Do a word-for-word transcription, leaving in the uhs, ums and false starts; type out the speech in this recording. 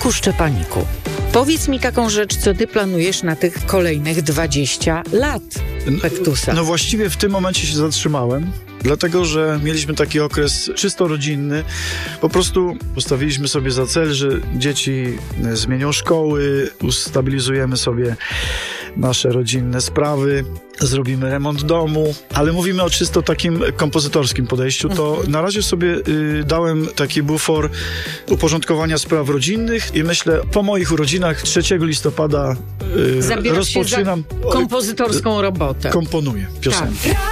Tomku Szczepaniku, powiedz mi taką rzecz, co ty planujesz na tych kolejnych dwadzieścia lat Pektusa. No właściwie w tym momencie się zatrzymałem, dlatego że mieliśmy taki okres czysto rodzinny. Po prostu postawiliśmy sobie za cel, że dzieci zmienią szkoły, ustabilizujemy sobie nasze rodzinne sprawy, zrobimy remont domu, ale mówimy o czysto takim kompozytorskim podejściu. To na razie sobie y, dałem taki bufor uporządkowania spraw rodzinnych i myślę, po moich urodzinach trzeciego listopada y, Zabierasz rozpoczynam się za kompozytorską robotę. Komponuję piosenkę. Tak.